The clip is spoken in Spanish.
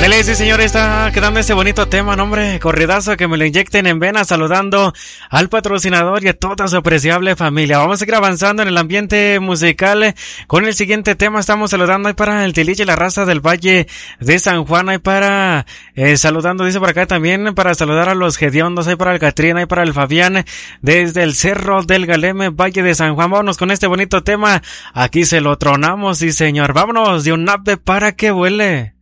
Dele, sí señor, está quedando este bonito tema, no, hombre, corridazo que me lo inyecten en venas, saludando al patrocinador y a toda su apreciable familia. Vamos a seguir avanzando en el ambiente musical con el siguiente tema. Estamos saludando ahí para el Tililla y la raza del Valle de San Juan, ahí para saludando, dice por acá también, para saludar a los Gediondos, ahí para el Catrina, ahí para el Fabián, desde el Cerro del Galeme, Valle de San Juan. Vámonos con este bonito tema, aquí se lo tronamos, sí señor, vámonos de un ave para que vuele.